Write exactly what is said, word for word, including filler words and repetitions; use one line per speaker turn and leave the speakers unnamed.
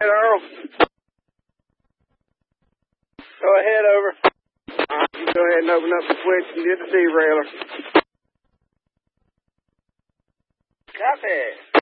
Earl. Go ahead, over. All right, you go ahead and open up the switch and get the derailer. Copy.